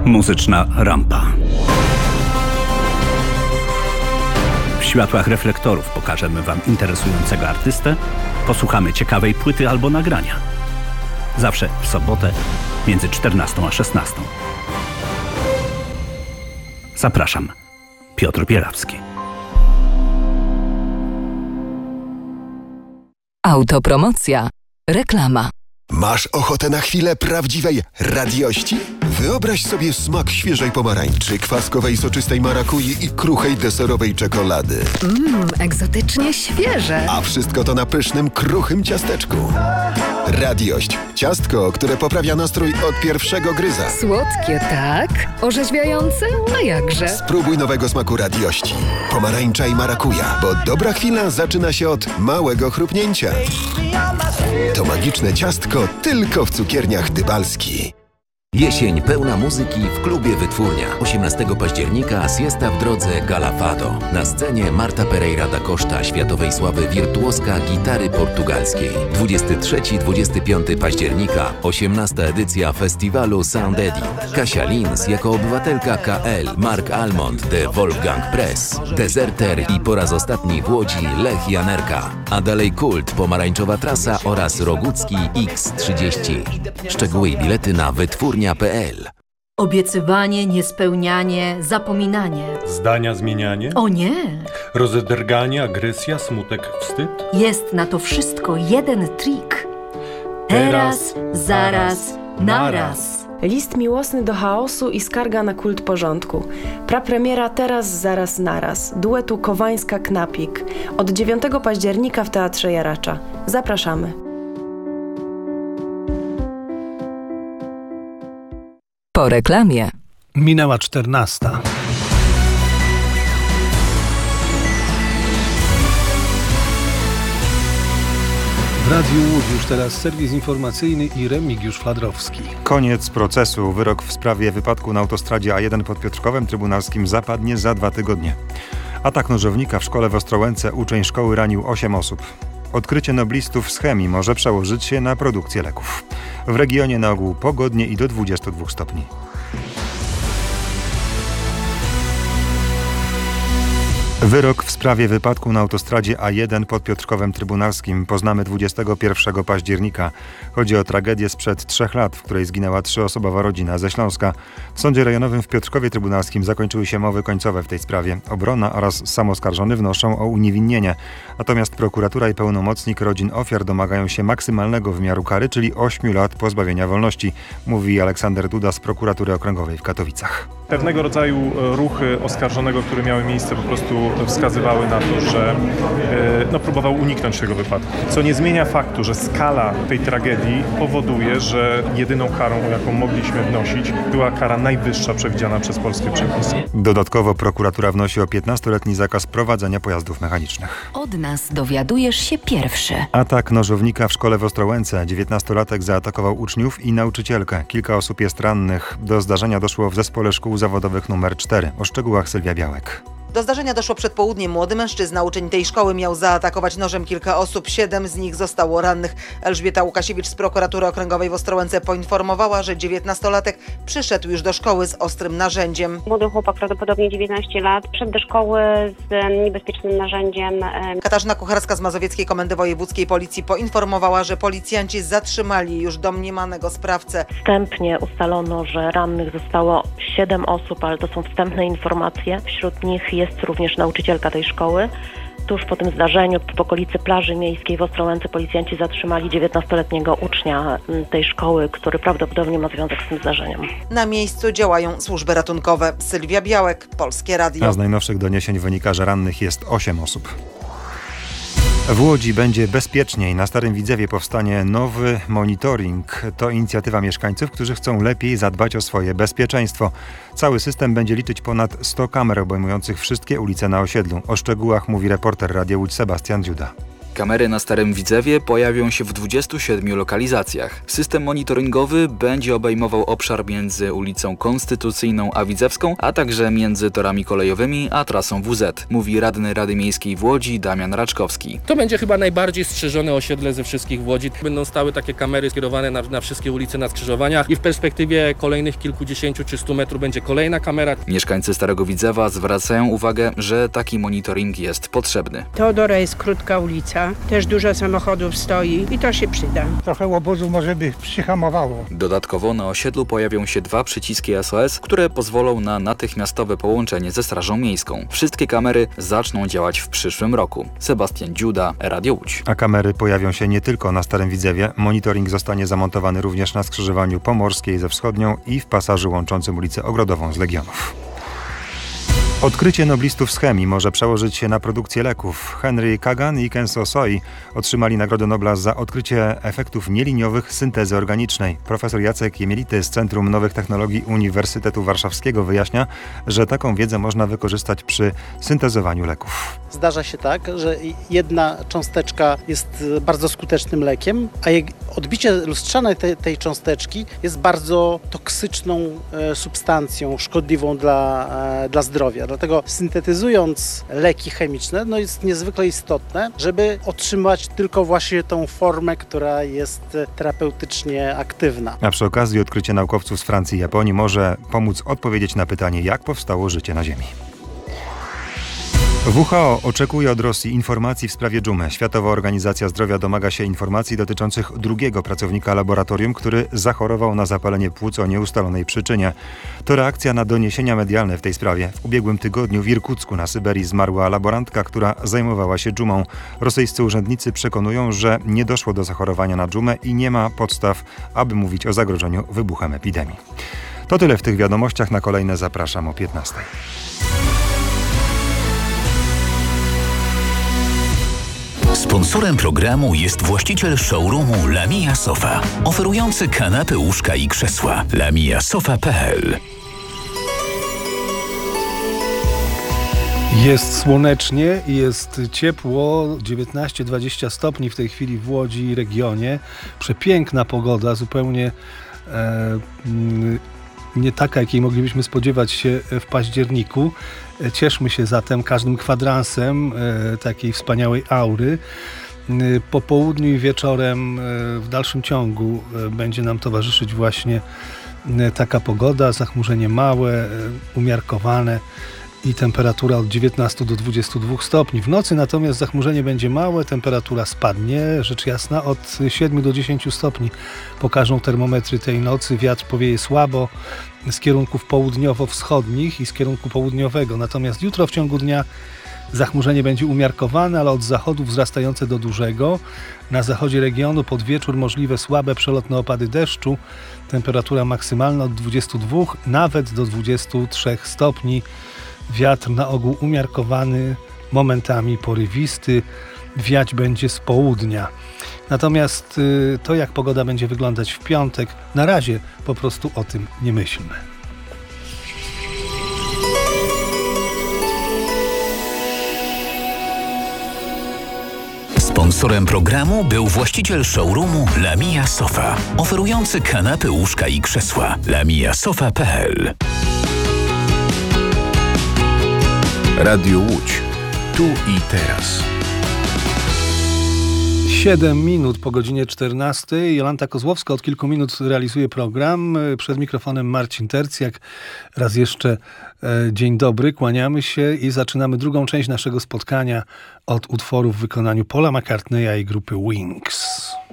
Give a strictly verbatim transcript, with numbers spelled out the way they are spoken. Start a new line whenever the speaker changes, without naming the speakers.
Muzyczna rampa. W światłach reflektorów pokażemy Wam interesującego artystę, posłuchamy ciekawej płyty albo nagrania. Zawsze w sobotę między czternastą a szesnastą. Zapraszam. Piotr Bierawski.
Autopromocja. Reklama.
Masz ochotę na chwilę prawdziwej radiości? Wyobraź sobie smak świeżej pomarańczy, kwaskowej soczystej marakui i kruchej deserowej czekolady.
Mmm, egzotycznie świeże.
A wszystko to na pysznym, kruchym ciasteczku. Radiość. Ciastko, które poprawia nastrój od pierwszego gryza.
Słodkie, tak? Orzeźwiające? A jakże?
Spróbuj nowego smaku radiości. Pomarańcza i marakuja, bo dobra chwila zaczyna się od małego chrupnięcia. To magiczne ciastko tylko w cukierniach Dybalski.
Jesień pełna muzyki w klubie Wytwórnia. osiemnastego października Siesta w drodze Gala Fado. Na scenie Marta Pereira da Costa, światowej sławy wirtuoska gitary portugalskiej. dwudziestego trzeciego do dwudziestego piątego października osiemnasta edycja festiwalu Sound Eddy. Kasia Lins jako obywatelka K L, Mark Almond de Wolfgang Press, Deserter i po raz ostatni w Łodzi Lech Janerka. A dalej Kult, Pomarańczowa Trasa oraz Rogucki X trzydzieści. Szczegóły i bilety na wytwórnia kropka p l.
Obiecywanie, niespełnianie, zapominanie.
Zdania zmienianie?
O nie!
Rozedrganie, agresja, smutek, wstyd?
Jest na to wszystko jeden trik. Teraz, zaraz, naraz.
List miłosny do chaosu i skarga na kult porządku. Prapremiera Teraz, zaraz, naraz. Duetu Kowańska-Knapik. Od dziewiątego października w Teatrze Jaracza. Zapraszamy.
Po reklamie.
Minęła czternasta. W Radiu Łódź już teraz serwis informacyjny i Remigiusz Fladrowski.
Koniec procesu. Wyrok w sprawie wypadku na autostradzie A jeden pod Piotrkowem Trybunalskim zapadnie za dwa tygodnie. Atak nożownika w szkole w Ostrołęce uczeń szkoły ranił osiem osób. Odkrycie noblistów z chemii może przełożyć się na produkcję leków. W regionie na ogół pogodnie i do dwudziestu dwóch stopni. Wyrok w sprawie wypadku na autostradzie A jeden pod Piotrkowem Trybunalskim poznamy dwudziestego pierwszego października. Chodzi o tragedię sprzed trzech lat, w której zginęła trzyosobowa rodzina ze Śląska. W Sądzie Rejonowym w Piotrkowie Trybunalskim zakończyły się mowy końcowe w tej sprawie. Obrona oraz sam oskarżony wnoszą o uniewinnienie. Natomiast prokuratura i pełnomocnik rodzin ofiar domagają się maksymalnego wymiaru kary, czyli ośmiu lat pozbawienia wolności, mówi Aleksander Duda z prokuratury okręgowej w Katowicach.
Pewnego rodzaju ruchy oskarżonego, które miały miejsce, po prostu wskazywały na to, że no, próbował uniknąć tego wypadku. Co nie zmienia faktu, że skala tej tragedii powoduje, że jedyną karą, jaką mogliśmy wnosić, była kara najwyższa przewidziana przez polskie przepisy.
Dodatkowo prokuratura wnosi o piętnastoletni zakaz prowadzenia pojazdów mechanicznych.
Od nas dowiadujesz się pierwszy.
Atak nożownika w szkole w Ostrołęce. dziewiętnastolatek zaatakował uczniów i nauczycielkę. Kilka osób jest rannych. Do zdarzenia doszło w zespole szkół zawodowych numer cztery. O szczegółach Sylwia Białek.
Do zdarzenia doszło przed południem. Młody mężczyzna, uczeń tej szkoły, miał zaatakować nożem kilka osób. Siedem z nich zostało rannych. Elżbieta Łukasiewicz z prokuratury okręgowej w Ostrołęce poinformowała, że dziewiętnastolatek przyszedł już do szkoły z ostrym narzędziem.
Młody chłopak, prawdopodobnie dziewiętnaście lat, przyszedł do szkoły z niebezpiecznym narzędziem.
Katarzyna Kucharska z Mazowieckiej Komendy Wojewódzkiej Policji poinformowała, że policjanci zatrzymali już domniemanego sprawcę.
Wstępnie ustalono, że rannych zostało siedem osób, ale to są wstępne informacje. Wśród nich jest również nauczycielka tej szkoły. Tuż po tym zdarzeniu w okolicy plaży miejskiej w Ostrołęce policjanci zatrzymali dziewiętnastoletniego ucznia tej szkoły, który prawdopodobnie ma związek z tym zdarzeniem.
Na miejscu działają służby ratunkowe. Sylwia Białek, Polskie Radio.
A z najnowszych doniesień wynika, że rannych jest osiem osób. W Łodzi będzie bezpieczniej. Na Starym Widzewie powstanie nowy monitoring. To inicjatywa mieszkańców, którzy chcą lepiej zadbać o swoje bezpieczeństwo. Cały system będzie liczyć ponad sto kamer obejmujących wszystkie ulice na osiedlu. O szczegółach mówi reporter Radia Łódź Sebastian Dziuda.
Kamery na Starym Widzewie pojawią się w dwudziestu siedmiu lokalizacjach. System monitoringowy będzie obejmował obszar między ulicą Konstytucyjną a Widzewską, a także między torami kolejowymi a trasą W Z, mówi radny Rady Miejskiej w Łodzi Damian Raczkowski.
To będzie chyba najbardziej strzeżone osiedle ze wszystkich w Łodzi. Będą stały takie kamery skierowane na, na wszystkie ulice na skrzyżowaniach i w perspektywie kolejnych kilkudziesięciu czy stu metrów będzie kolejna kamera.
Mieszkańcy Starego Widzewa zwracają uwagę, że taki monitoring jest potrzebny.
Teodora jest krótka ulica, też dużo samochodów stoi i to się przyda.
Trochę obozu może by przyhamowało.
Dodatkowo na osiedlu pojawią się dwa przyciski S O S, które pozwolą na natychmiastowe połączenie ze Strażą Miejską. Wszystkie kamery zaczną działać w przyszłym roku. Sebastian Dziuda, Radio Łódź.
A kamery pojawią się nie tylko na Starym Widzewie. Monitoring zostanie zamontowany również na skrzyżowaniu Pomorskiej ze Wschodnią i w pasażu łączącym ulicę Ogrodową z Legionów. Odkrycie noblistów z chemii może przełożyć się na produkcję leków. Henry Kagan i Kenzo Soi otrzymali Nagrodę Nobla za odkrycie efektów nieliniowych syntezy organicznej. Profesor Jacek Jemielity z Centrum Nowych Technologii Uniwersytetu Warszawskiego wyjaśnia, że taką wiedzę można wykorzystać przy syntezowaniu leków.
Zdarza się tak, że jedna cząsteczka jest bardzo skutecznym lekiem, a odbicie lustrzane tej, tej cząsteczki jest bardzo toksyczną e, substancją, szkodliwą dla, e, dla zdrowia. Dlatego syntetyzując leki chemiczne, no jest niezwykle istotne, żeby otrzymać tylko właśnie tą formę, która jest terapeutycznie aktywna.
A przy okazji odkrycie naukowców z Francji i Japonii może pomóc odpowiedzieć na pytanie, jak powstało życie na Ziemi. W H O oczekuje od Rosji informacji w sprawie dżumy. Światowa Organizacja Zdrowia domaga się informacji dotyczących drugiego pracownika laboratorium, który zachorował na zapalenie płuc o nieustalonej przyczynie. To reakcja na doniesienia medialne w tej sprawie. W ubiegłym tygodniu w Irkucku na Syberii zmarła laborantka, która zajmowała się dżumą. Rosyjscy urzędnicy przekonują, że nie doszło do zachorowania na dżumę i nie ma podstaw, aby mówić o zagrożeniu wybuchem epidemii. To tyle w tych wiadomościach. Na kolejne zapraszam o piętnastej.
Sponsorem programu jest właściciel showroomu Lamia Sofa, oferujący kanapy, łóżka i krzesła. lamia sofa kropka p l.
Jest słonecznie i jest ciepło, dziewiętnaście dwadzieścia stopni w tej chwili w Łodzi i regionie. Przepiękna pogoda, zupełnie e, nie taka, jakiej moglibyśmy spodziewać się w październiku. Cieszmy się zatem każdym kwadransem e, takiej wspaniałej aury. Po południu i wieczorem e, w dalszym ciągu e, będzie nam towarzyszyć właśnie e, taka pogoda, zachmurzenie małe, e, umiarkowane i temperatura od dziewiętnastu do dwudziestu dwóch stopni. W nocy natomiast zachmurzenie będzie małe, temperatura spadnie, rzecz jasna, od siedmiu do dziesięciu stopni pokażą termometry tej nocy. Wiatr powieje słabo z kierunków południowo-wschodnich i z kierunku południowego. Natomiast jutro w ciągu dnia zachmurzenie będzie umiarkowane, ale od zachodu wzrastające do dużego. Na zachodzie regionu pod wieczór możliwe słabe przelotne opady deszczu. Temperatura maksymalna od dwudziestu dwóch nawet do dwudziestu trzech stopni. Wiatr na ogół umiarkowany, momentami porywisty, wiać będzie z południa. Natomiast y, to, jak pogoda będzie wyglądać w piątek, na razie po prostu o tym nie myślmy.
Sponsorem programu był właściciel showroomu Lamia Sofa, oferujący kanapy, łóżka i krzesła. lamia sofa kropka p l.
Radio Łódź. Tu i teraz.
siedem minut po godzinie czternastej. Jolanta Kozłowska od kilku minut realizuje program. Przed mikrofonem Marcin Tercjak. Raz jeszcze e, dzień dobry, kłaniamy się i zaczynamy drugą część naszego spotkania od utworu w wykonaniu Paula McCartneya i grupy Wings.